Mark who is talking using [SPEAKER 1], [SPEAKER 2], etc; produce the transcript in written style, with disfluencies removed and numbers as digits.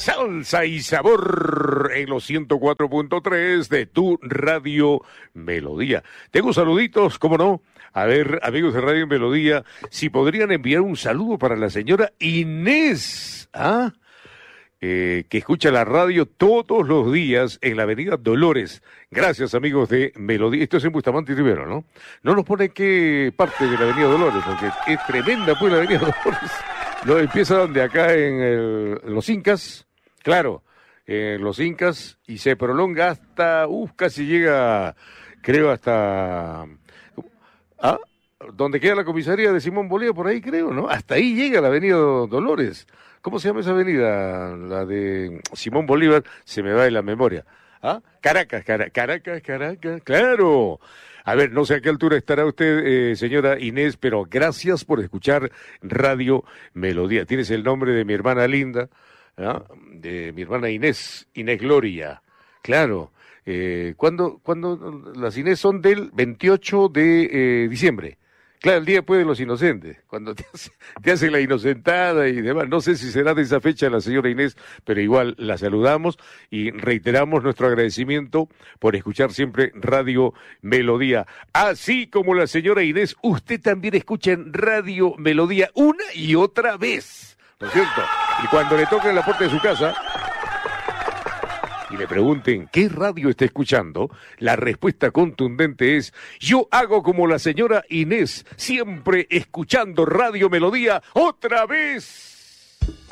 [SPEAKER 1] Salsa y sabor en los 104.3 de tu Radio Melodía. Tengo saluditos, ¿cómo no? A ver, amigos de Radio Melodía, si podrían enviar un saludo para la señora Inés, que escucha la radio todos los días en la avenida Dolores. Gracias, amigos de Melodía. Esto es en Bustamante y Rivero, ¿no? No nos pone qué parte de la avenida Dolores, porque es tremenda, pues, la avenida Dolores. No, empieza donde acá en Los Incas, claro, en Los Incas, y se prolonga hasta, casi llega, creo, hasta, donde queda la comisaría de Simón Bolívar, por ahí creo, ¿no? Hasta ahí llega la avenida Dolores. ¿Cómo se llama esa avenida? La de Simón Bolívar, se me va de la memoria. Caracas, claro. A ver, no sé a qué altura estará usted, señora Inés, pero gracias por escuchar Radio Melodía. Tienes el nombre de mi hermana linda, de mi hermana Inés Gloria. Claro. ¿Cuándo las Inés son del 28 de diciembre? Claro, el día después de los inocentes, cuando te hace la inocentada y demás. No sé si será de esa fecha la señora Inés, pero igual la saludamos y reiteramos nuestro agradecimiento por escuchar siempre Radio Melodía. Así como la señora Inés, usted también escucha en Radio Melodía una y otra vez, ¿no es cierto? Y cuando le toquen la puerta de su casa y le pregunten qué radio está escuchando, la respuesta contundente es: yo hago como la señora Inés, siempre escuchando Radio Melodía otra vez.